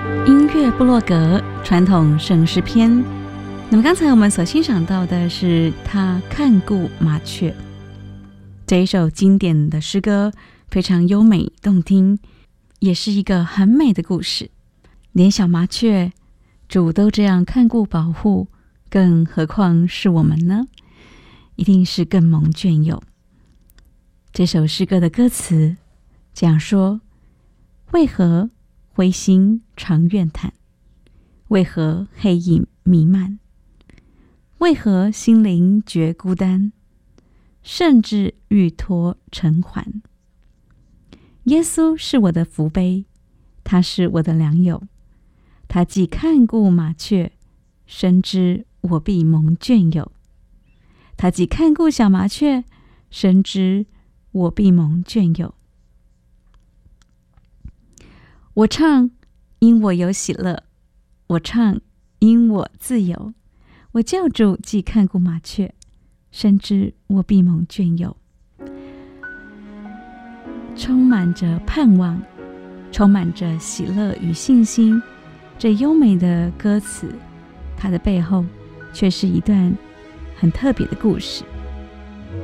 音乐部落格传统圣诗篇。那么刚才我们所欣赏到的是他看顾麻雀，这一首经典的诗歌非常优美动听，也是一个很美的故事。连小麻雀主都这样看顾保护，更何况是我们呢？一定是更蒙眷佑。这首诗歌的歌词这样说：为何灰心常怨叹？为何黑影弥漫？为何心灵觉孤单？甚至欲脱尘寰。耶稣是我的福杯，他是我的良友，他既看顾麻雀，深知我必蒙眷佑。他既看顾小麻雀，深知我必蒙眷佑。我唱，因我有喜乐；我唱，因我自由。我救主既看顾麻雀，深知我必蒙眷佑。充满着盼望，充满着喜乐与信心，这优美的歌词，它的背后却是一段很特别的故事。